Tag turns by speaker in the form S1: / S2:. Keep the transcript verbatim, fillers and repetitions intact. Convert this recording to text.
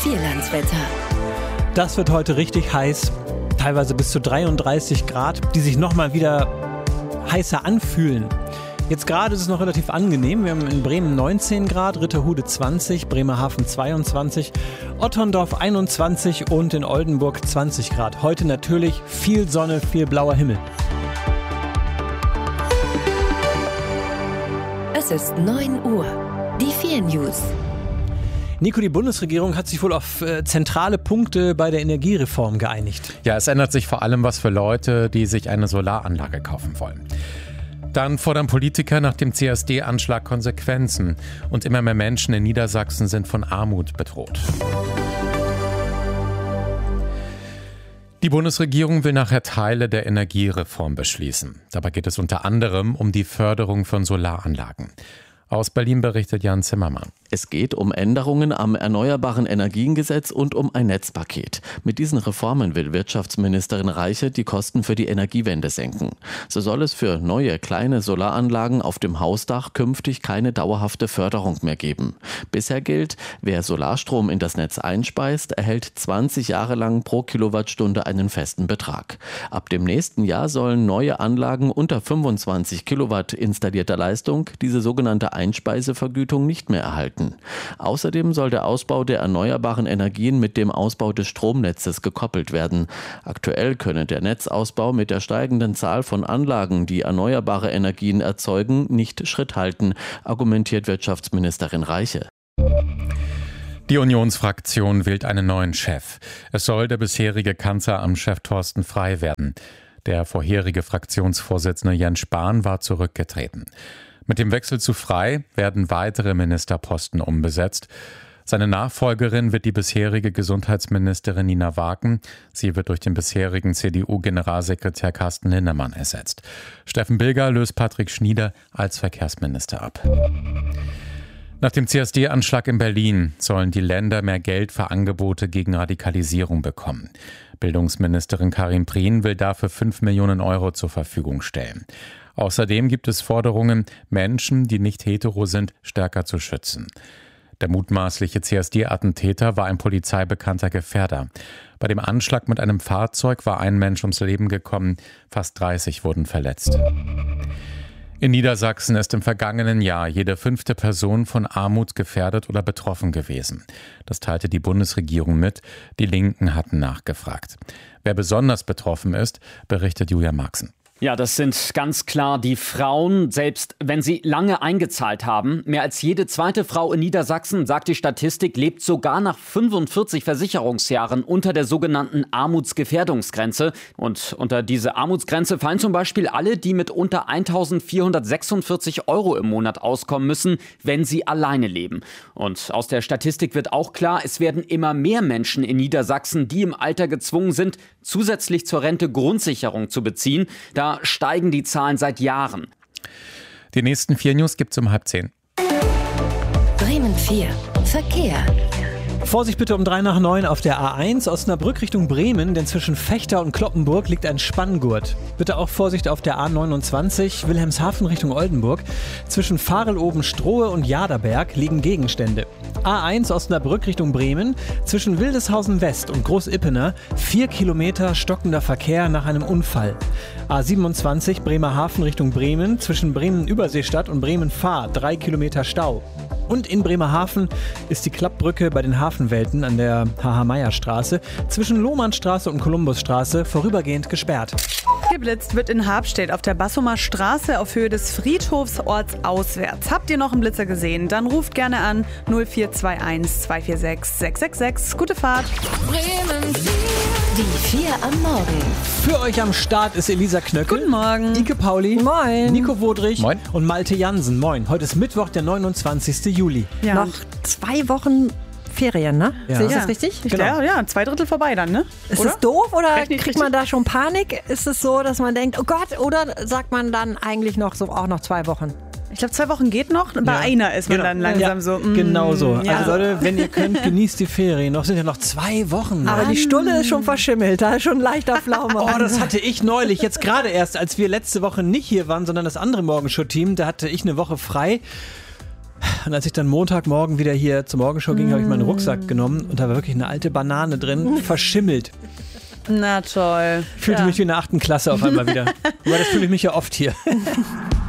S1: Vierlandswetter.
S2: Das wird heute richtig heiß, teilweise bis zu dreiunddreißig Grad, die sich nochmal wieder heißer anfühlen. Jetzt gerade ist es noch relativ angenehm. Wir haben in Bremen neunzehn Grad, Ritterhude zwanzig, Bremerhaven zweiundzwanzig, Otterndorf einundzwanzig und in Oldenburg zwanzig Grad. Heute natürlich viel Sonne, viel blauer Himmel.
S1: Es ist neun Uhr. Die vier News.
S2: Nico, die Bundesregierung hat sich wohl auf äh, zentrale Punkte bei der Energiereform geeinigt.
S3: Ja, es ändert sich vor allem was für Leute, die sich eine Solaranlage kaufen wollen. Dann fordern Politiker nach dem C S D-Anschlag Konsequenzen. Und immer mehr Menschen in Niedersachsen sind von Armut bedroht. Die Bundesregierung will nachher Teile der Energiereform beschließen. Dabei geht es unter anderem um die Förderung von Solaranlagen. Aus Berlin berichtet Jan Zimmermann.
S4: Es geht um Änderungen am Erneuerbaren Energiengesetz und um ein Netzpaket. Mit diesen Reformen will Wirtschaftsministerin Reiche die Kosten für die Energiewende senken. So soll es für neue kleine Solaranlagen auf dem Hausdach künftig keine dauerhafte Förderung mehr geben. Bisher gilt, wer Solarstrom in das Netz einspeist, erhält zwanzig Jahre lang pro Kilowattstunde einen festen Betrag. Ab dem nächsten Jahr sollen neue Anlagen unter fünfundzwanzig Kilowatt installierter Leistung diese sogenannte Einspeisevergütung nicht mehr erhalten. Außerdem soll der Ausbau der erneuerbaren Energien mit dem Ausbau des Stromnetzes gekoppelt werden. Aktuell könne der Netzausbau mit der steigenden Zahl von Anlagen, die erneuerbare Energien erzeugen, nicht Schritt halten, argumentiert Wirtschaftsministerin Reiche.
S3: Die Unionsfraktion wählt einen neuen Chef. Es soll der bisherige Kanzleramtschef Thorsten Frey werden. Der vorherige Fraktionsvorsitzende Jens Spahn war zurückgetreten. Mit dem Wechsel zu Frey werden weitere Ministerposten umbesetzt. Seine Nachfolgerin wird die bisherige Gesundheitsministerin Nina Waken. Sie wird durch den bisherigen C D U-Generalsekretär Carsten Linnemann ersetzt. Steffen Bilger löst Patrick Schnieder als Verkehrsminister ab. Nach dem C S D-Anschlag in Berlin sollen die Länder mehr Geld für Angebote gegen Radikalisierung bekommen. Bildungsministerin Karin Prien will dafür fünf Millionen Euro zur Verfügung stellen. Außerdem gibt es Forderungen, Menschen, die nicht hetero sind, stärker zu schützen. Der mutmaßliche C S D-Attentäter war ein polizeibekannter Gefährder. Bei dem Anschlag mit einem Fahrzeug war ein Mensch ums Leben gekommen, fast dreißig wurden verletzt. In Niedersachsen ist im vergangenen Jahr jede fünfte Person von Armut gefährdet oder betroffen gewesen. Das teilte die Bundesregierung mit. Die Linken hatten nachgefragt. Wer besonders betroffen ist, berichtet Julia Marxen.
S5: Ja, das sind ganz klar die Frauen, selbst wenn sie lange eingezahlt haben. Mehr als jede zweite Frau in Niedersachsen, sagt die Statistik, lebt sogar nach fünfundvierzig Versicherungsjahren unter der sogenannten Armutsgefährdungsgrenze. Und unter diese Armutsgrenze fallen zum Beispiel alle, die mit unter eintausendvierhundertsechsundvierzig Euro im Monat auskommen müssen, wenn sie alleine leben. Und aus der Statistik wird auch klar, es werden immer mehr Menschen in Niedersachsen, die im Alter gezwungen sind, zusätzlich zur Rente Grundsicherung zu beziehen. Da Da steigen die Zahlen seit Jahren.
S3: Die nächsten vier News gibt's um halb zehn.
S1: Bremen vier. Verkehr.
S2: Vorsicht bitte um drei nach neun auf der A eins Osnabrück Richtung Bremen, denn zwischen Vechta und Cloppenburg liegt ein Spanngurt. Bitte auch Vorsicht auf der A neunundzwanzig Wilhelmshaven Richtung Oldenburg. Zwischen Vareloben-Strohe und Jaderberg liegen Gegenstände. A eins Osnabrück Richtung Bremen, zwischen Wildeshausen West und Großippener vier Kilometer stockender Verkehr nach einem Unfall. A siebenundzwanzig Bremerhaven Richtung Bremen, zwischen Bremen-Überseestadt und Bremen-Fahr drei Kilometer Stau. Und in Bremerhaven ist die Klappbrücke bei den Hafenwelten an der H H-Meyer-Straße zwischen Lohmannstraße und Kolumbusstraße vorübergehend gesperrt.
S6: Geblitzt wird in Habstedt auf der Bassumer Straße auf Höhe des Friedhofs ortsauswärts. Habt ihr noch einen Blitzer gesehen? Dann ruft gerne an null vier zwei eins zwei vier sechs sechs sechs sechs. Gute Fahrt.
S1: Bremen vier. Die vier am Morgen.
S2: Für euch am Start ist Elisa Knöckel.
S6: Guten Morgen.
S2: Ike Pauli.
S6: Moin.
S2: Nico Wodrich.
S3: Moin.
S2: Und Malte Jansen. Moin. Heute ist Mittwoch, der neunundzwanzigster Juli.
S6: Ja.
S7: Noch zwei Wochen Ferien, ne?
S2: Ja.
S7: Sehe ich
S6: Ja.
S7: das richtig?
S6: Genau. Ja, ja, zwei Drittel vorbei dann, ne?
S7: Ist
S6: Oder?
S7: es doof oder
S6: Richtig,
S7: kriegt man da schon Panik? Ist es so, dass man denkt, oh Gott, oder sagt man dann eigentlich noch so auch noch zwei Wochen?
S6: Ich glaube, zwei Wochen geht noch. Bei
S2: Ja.
S6: einer ist man
S2: Genau.
S6: dann langsam
S2: Ja,
S6: so. Mm,
S2: genau so.
S6: Ja.
S2: Also Leute, wenn ihr könnt, genießt die Ferien. Noch sind ja noch zwei Wochen.
S7: Aber die Stulle ist schon verschimmelt, da ist schon leichter Pflaume.
S2: Oh, das hatte ich neulich, jetzt gerade erst, als wir letzte Woche nicht hier waren, sondern das andere Morgenshow-Team, da hatte ich eine Woche frei. Und als ich dann Montagmorgen wieder hier zur Morgenshow ging, habe ich meinen Rucksack genommen und da war wirklich eine alte Banane drin, verschimmelt.
S6: Na toll.
S2: Fühlte
S6: ja.
S2: mich wie in der achten Klasse auf einmal wieder. Aber das fühle ich mich ja oft hier.